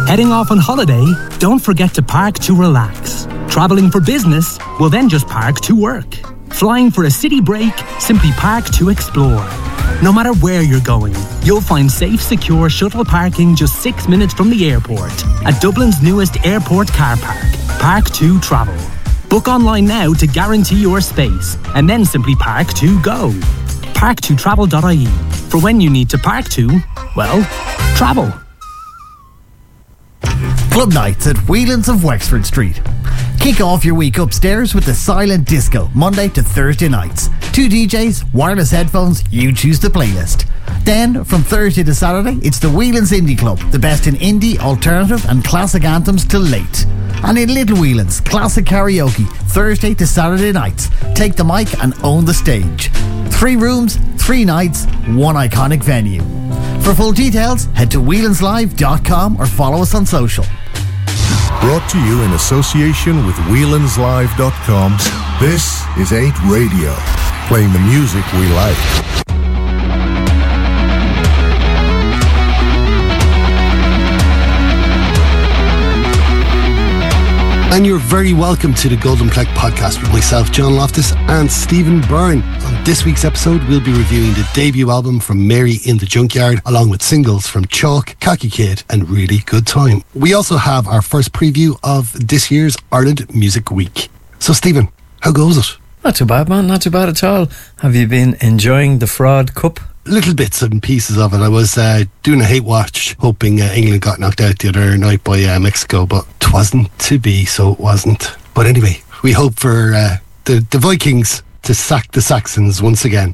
Heading off on holiday? Don't forget to park to relax. Travelling for business? Well, then just park to work. Flying for a city break? Simply park to explore. No matter where you're going, you'll find safe, secure shuttle parking just 6 minutes from the airport at Dublin's newest airport car park, Park2 Travel. Book online now to guarantee your space, and then simply park to go. Park2travel.ie. For when you need to park to, well, travel. Club nights at Whelan's of Wexford Street. Kick off your week upstairs with the Silent Disco, Monday to Thursday nights. 2 DJs, wireless headphones, you choose the playlist. Then, from Thursday to Saturday, it's the Whelan's Indie Club, the best in indie, alternative and classic anthems till late. And in Little Whelan's, classic karaoke, Thursday to Saturday nights. Take the mic and own the stage. 3 rooms, 3 nights, 1 iconic venue. For full details, head to whelanslive.com or follow us on social. Brought to you in association with whelanslive.com, this is 8 Radio, playing the music we like. And you're very welcome to the Golden Plaque podcast with myself, John Loftus, and Stephen Byrne. On this week's episode, we'll be reviewing the debut album from Mary in the Junkyard, along with singles from Chalk, Khaki Kid, and Really Good Time. We also have our first preview of this year's Ireland Music Week. So, Stephen, how goes it? Not too bad, man. Not too bad at all. Have you been enjoying the Fraud Cup? Little bits and pieces of it. I was doing a hate watch, hoping England got knocked out the other night by Mexico, but it wasn't to be, so it wasn't. But anyway, we hope for the Vikings to sack the Saxons once again.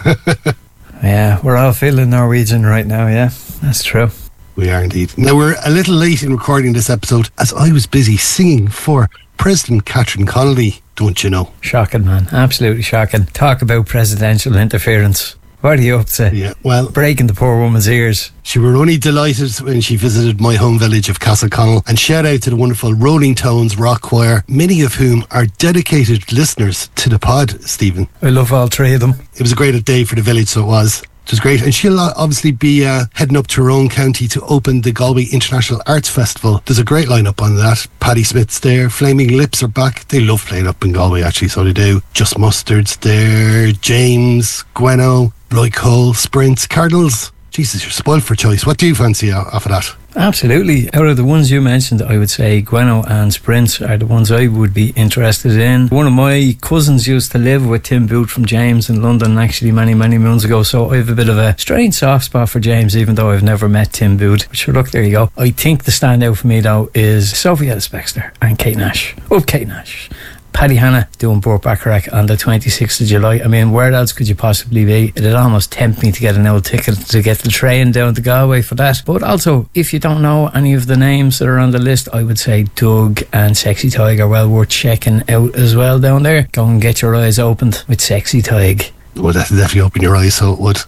Yeah, we're all feeling Norwegian right now, yeah. That's true. We are indeed. Now, we're a little late in recording this episode, as I was busy singing for President Catherine Connolly, don't you know? Shocking, man. Absolutely shocking. Talk about presidential interference. What are you up to? Yeah, well, breaking the poor woman's ears. She were only delighted when she visited my home village of Castleconnell, and shout out to the wonderful Rolling Tones Rock Choir, many of whom are dedicated listeners to the pod, Stephen. I love all 3 of them. It was a great day for the village, so it was. It was great, and she'll obviously be heading up to her own county to open the Galway International Arts Festival. There's a great lineup on that. Paddy Smith's there, Flaming Lips are back. They love playing up in Galway, actually, so they do. Just Mustard's there, James, Gweno, Roy Cole, Sprint, Cardinals. Jesus, you're spoiled for choice. What do you fancy off of that? Absolutely. Out of the ones you mentioned, I would say Gweno and Sprint are the ones I would be interested in. One of my cousins used to live with Tim Booth from James in London, actually many moons ago, so I have a bit of a strange soft spot for James, even though I've never met Tim Booth. But sure, look, there you go. I think the standout for me, though, is Sophie Ellis-Bextor and Kate Nash. Oh, Kate Nash. Paddy Hanna doing Burt Bacharach on the 26th of July. I mean, where else could you possibly be? It'd almost tempt me to get an old ticket to get the train down to Galway for that. But also, if you don't know any of the names that are on the list, I would say Doug and Sexy Tig are well worth checking out as well down there. Go and get your eyes opened with Sexy Tig. Well, that'll definitely open your eyes, so it would.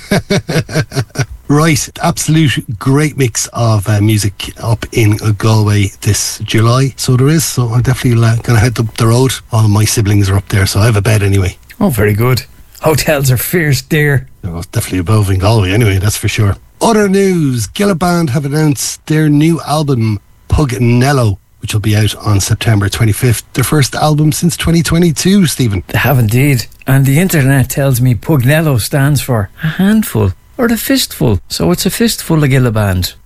Right, absolute great mix of music up in Galway this July, so there is. So I'm definitely going to head up the road. All my siblings are up there, so I have a bed anyway. Oh, very good. Hotels are fierce dear. They're definitely above in Galway anyway, that's for sure. Other news, Gillaband have announced their new album, Pugnello, which will be out on September 25th. Their first album since 2022, Stephen. They have indeed. And the internet tells me Pugnello stands for a handful or a fistful. So it's a fistful of Gillaband.